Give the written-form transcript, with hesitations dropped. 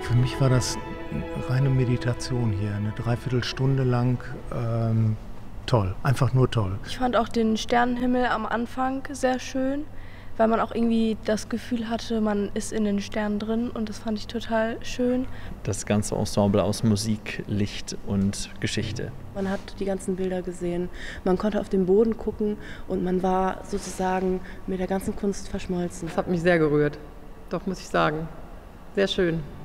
Für mich war das reine Meditation hier, eine Dreiviertelstunde lang. Toll, einfach nur toll. Ich fand auch den Sternenhimmel am Anfang sehr schön, weil man auch irgendwie das Gefühl hatte, man ist in den Sternen drin und das fand ich total schön. Das ganze Ensemble aus Musik, Licht und Geschichte. Man hat die ganzen Bilder gesehen, man konnte auf den Boden gucken und man war sozusagen mit der ganzen Kunst verschmolzen. Das hat mich sehr gerührt, doch muss ich sagen. Sehr schön.